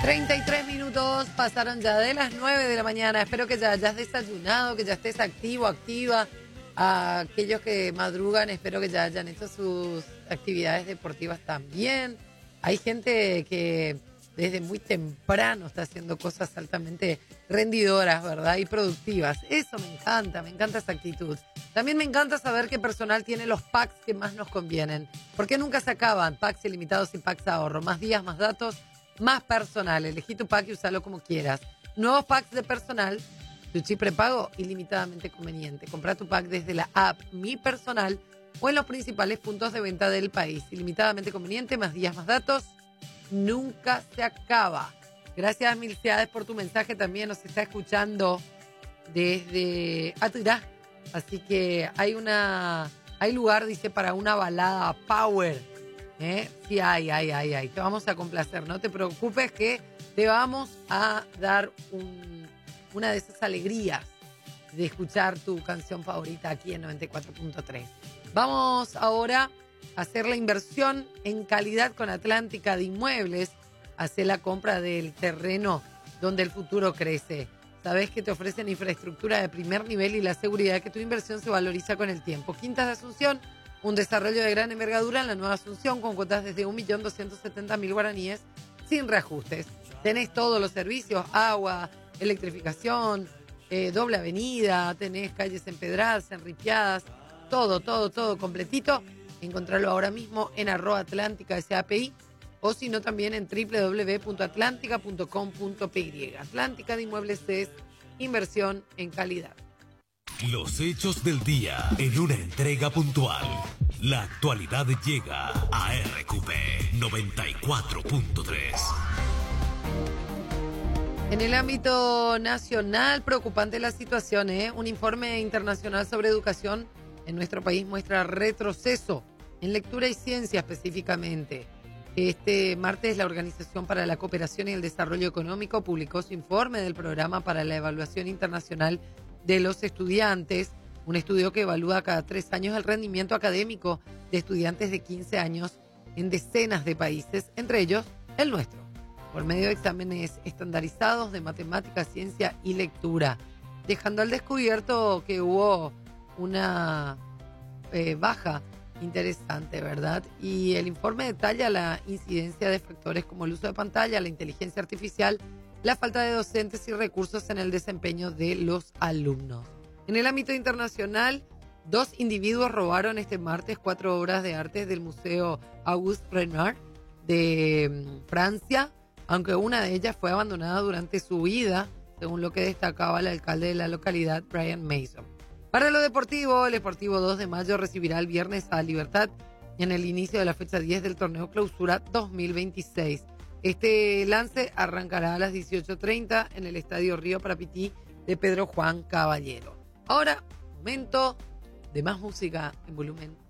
33 minutos pasaron ya de las 9 de la mañana. Espero que ya hayas desayunado, que ya estés activo, activa. A aquellos que madrugan, espero que ya hayan hecho sus actividades deportivas también. Hay gente que desde muy temprano está haciendo cosas altamente rendidoras, ¿verdad? Y productivas. Eso me encanta esa actitud. También me encanta saber qué personal tiene los packs que más nos convienen. Porque nunca se acaban packs ilimitados y packs ahorro. Más días, más datos, más personal. Elegí tu pack y usalo como quieras. Nuevos packs de personal, tu chip prepago ilimitadamente conveniente. Compra tu pack desde la app Mi Personal o en los principales puntos de venta del país. Ilimitadamente conveniente, más días, más datos. Nunca se acaba. Gracias, mil felicidades por tu mensaje. También nos está escuchando desde Atirá. Así que hay lugar, dice, para una balada power. Sí, hay. Te vamos a complacer. No te preocupes que te vamos a dar una de esas alegrías de escuchar tu canción favorita aquí en 94.3. Vamos ahora a hacer la inversión en calidad con Atlántica de Inmuebles. Hacer la compra del terreno donde el futuro crece. Sabes que te ofrecen infraestructura de primer nivel y la seguridad de que tu inversión se valoriza con el tiempo. Quintas de Asunción, un desarrollo de gran envergadura en la Nueva Asunción con cuotas desde 1.270.000 guaraníes sin reajustes. Tenés todos los servicios, agua, electrificación, doble avenida, tenés calles empedradas, enripiadas, todo completito. Encontrarlo ahora mismo en @atlántica.sapi o si no también en www.atlantica.com.py. Atlántica de Inmuebles es inversión en calidad. Los hechos del día en una entrega puntual. La actualidad llega a RQP 94.3. En el ámbito nacional, preocupante la situación, Un informe internacional sobre educación en nuestro país muestra retroceso en lectura y ciencia específicamente. Este martes la Organización para la Cooperación y el Desarrollo Económico publicó su informe del Programa para la Evaluación Internacional de los Estudiantes, un estudio que evalúa cada 3 años el rendimiento académico de estudiantes de 15 años en decenas de países, entre ellos el nuestro, por medio de exámenes estandarizados de matemáticas, ciencia y lectura, dejando al descubierto que hubo una baja interesante, ¿verdad? Y el informe detalla la incidencia de factores como el uso de pantalla, la inteligencia artificial, la falta de docentes y recursos en el desempeño de los alumnos. En el ámbito internacional, 2 individuos robaron este martes 4 obras de arte del Museo Auguste Renoir de Francia, aunque una de ellas fue abandonada durante su huida, según lo que destacaba el alcalde de la localidad, Brian Mason. Para lo deportivo, el Sportivo 2 de Mayo recibirá el viernes a Libertad en el inicio de la fecha 10 del torneo Clausura 2026. Este lance arrancará a las 18:30 en el Estadio Río Parapití de Pedro Juan Caballero. Ahora, momento de más música en volumen